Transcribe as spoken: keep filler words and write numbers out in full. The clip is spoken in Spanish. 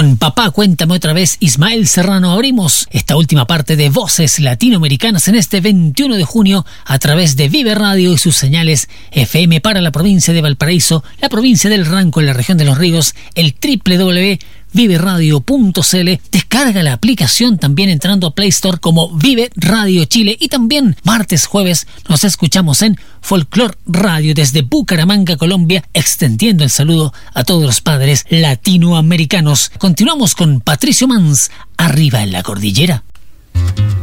Con Papá Cuéntame Otra Vez, Ismael Serrano, abrimos esta última parte de Voces Latinoamericanas en este veintiuno de junio a través de Vive Radio y sus señales F M para la provincia de Valparaíso, la provincia del Ranco en la región de Los Ríos, el doble u doble u doble u punto vive radio punto c l. Descarga la aplicación también entrando a Play Store como Vive Radio Chile, y también martes, jueves nos escuchamos en Folklore Radio desde Bucaramanga, Colombia, extendiendo el saludo a todos los padres latinoamericanos. Continuamos con Patricio Mans, Arriba en la Cordillera.